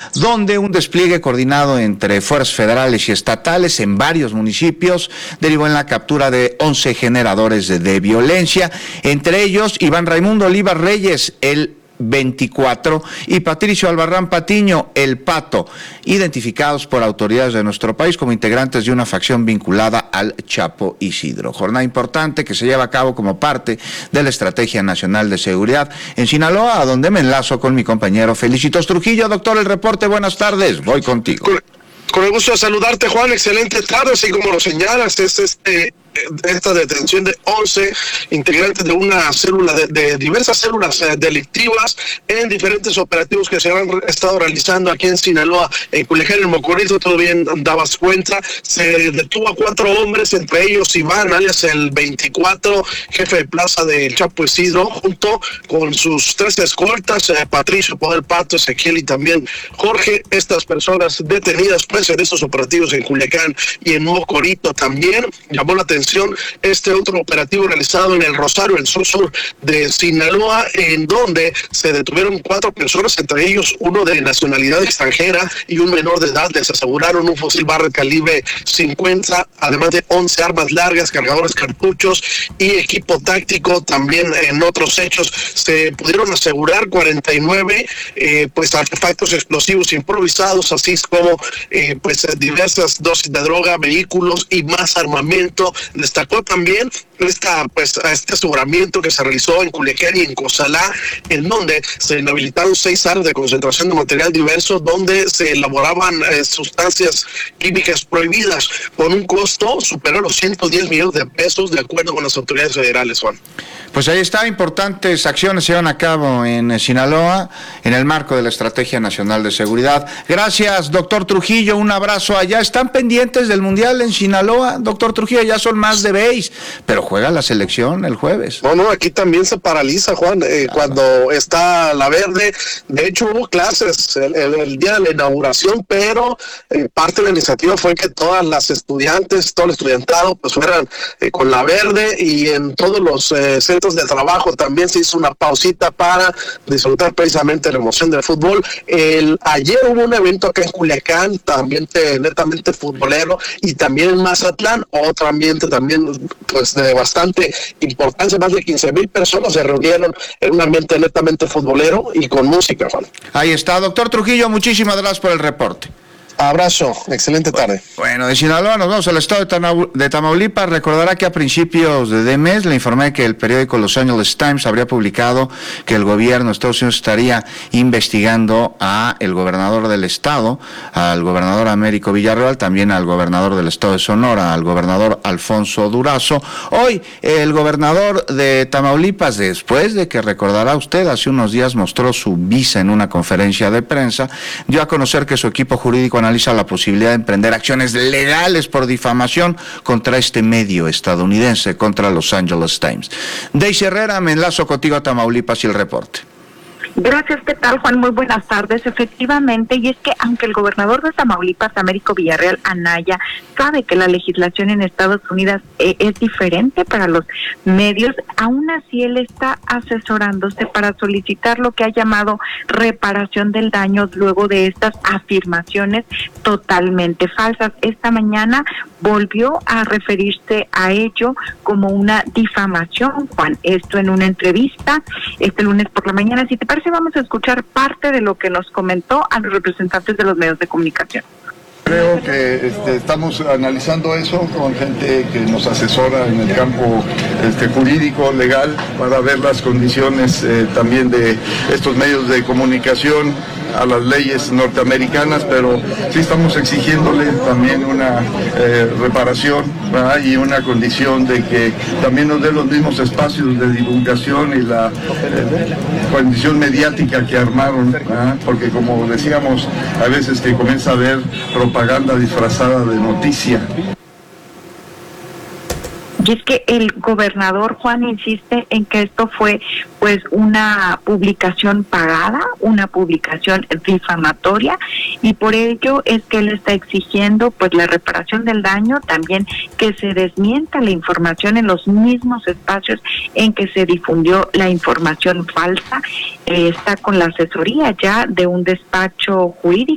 donde un despliegue coordinado entre fuerzas federales y estatales en varios municipios derivó en la captura de 11 generadores de violencia, entre ellos Iván Raimundo Oliva Reyes, el 24, y Patricio Albarrán Patiño, el Pato, identificados por autoridades de nuestro país como integrantes de una facción vinculada al Chapo Isidro. Jornada importante que se lleva a cabo como parte de la Estrategia Nacional de Seguridad en Sinaloa, a donde me enlazo con mi compañero Felicitos Trujillo. Doctor, el reporte, buenas tardes, voy contigo. Con el gusto de saludarte, Juan, excelente tarde, así como lo señalas, es esta detención de 11 integrantes de una célula, de diversas células delictivas en diferentes operativos que se han estado realizando aquí en Sinaloa, en Culiacán, en Mocorito. Tú bien dabas cuenta, se detuvo a 4 hombres, entre ellos Iván, alias el 24, jefe de plaza del Chapo Isidro, junto con sus 3 escoltas, Patricio, Poder Pato, Ezequiel y también Jorge. Estas personas detenidas pues en estos operativos en Culiacán y en Mocorito. También llamó la atención este otro operativo realizado en el Rosario, el sur de Sinaloa, en donde se detuvieron 4 personas, entre ellos uno de nacionalidad extranjera y un menor de edad. Les aseguraron un fusil Barrett calibre 50, además de 11 armas largas, cargadores, cartuchos y equipo táctico. También en otros hechos se pudieron asegurar 49 pues artefactos explosivos improvisados, así como pues diversas dosis de droga, vehículos y más armamento. Destacó también este aseguramiento que se realizó en Culiacán y en Cozalá, en donde se inhabilitaron 6 áreas de concentración de material diverso, donde se elaboraban sustancias químicas prohibidas, con un costo superior a los 110 millones de pesos, de acuerdo con las autoridades federales, Juan. Pues ahí está, importantes acciones se llevan a cabo en Sinaloa, en el marco de la Estrategia Nacional de Seguridad. Gracias, doctor Trujillo, un abrazo allá. ¿Están pendientes del Mundial en Sinaloa? Doctor Trujillo, ya son más de béis, pero juega la selección el jueves. No, aquí también se paraliza, Juan, cuando está la verde. De hecho, hubo clases el día de la inauguración, pero parte de la iniciativa fue que todas las estudiantes, todo el estudiantado, pues fueran con la verde, y en todos los centros de trabajo también se hizo una pausita para disfrutar precisamente la emoción del fútbol. Ayer hubo un evento acá en Culiacán, ambiente netamente futbolero, y también en Mazatlán, otro ambiente también pues de bastante importancia. Más de 15,000 personas se reunieron en un ambiente netamente futbolero y con música, Juan. Ahí está, doctor Trujillo, muchísimas gracias por el reporte. Abrazo, excelente tarde. Bueno, de Sinaloa nos vamos al estado de Tamaulipas. Recordará que a principios de mes le informé que el periódico Los Angeles Times habría publicado que el gobierno de Estados Unidos estaría investigando a el gobernador del estado, al gobernador Américo Villarreal, también al gobernador del estado de Sonora, al gobernador Alfonso Durazo. Hoy el gobernador de Tamaulipas, después de que, recordará usted, hace unos días mostró su visa en una conferencia de prensa, dio a conocer que su equipo jurídico analiza la posibilidad de emprender acciones legales por difamación contra este medio estadounidense, contra Los Angeles Times. Daisy Herrera, me enlazo contigo a Tamaulipas y el reporte. Gracias, ¿qué tal, Juan? Muy buenas tardes. Efectivamente, y es que aunque el gobernador de Tamaulipas, Américo Villarreal Anaya, sabe que la legislación en Estados Unidos es diferente para los medios, aún así él está asesorándose para solicitar lo que ha llamado reparación del daño luego de estas afirmaciones totalmente falsas. Esta mañana volvió a referirse a ello como una difamación, Juan. Esto en una entrevista este lunes por la mañana. Si te parece, vamos a escuchar parte de lo que nos comentó a los representantes de los medios de comunicación. Creo que estamos analizando eso con gente que nos asesora en el campo jurídico, legal, para ver las condiciones también de estos medios de comunicación a las leyes norteamericanas, pero sí estamos exigiéndole también una reparación, ¿verdad? Y una condición de que también nos dé los mismos espacios de divulgación y la condición mediática que armaron, ¿verdad? Porque como decíamos, a veces que comienza a haber propaganda disfrazada de noticia. Y es que el gobernador, Juan, insiste en que esto fue pues una publicación pagada, una publicación difamatoria, y por ello es que él está exigiendo pues la reparación del daño, también que se desmienta la información en los mismos espacios en que se difundió la información falsa. Está con la asesoría ya de un despacho jurídico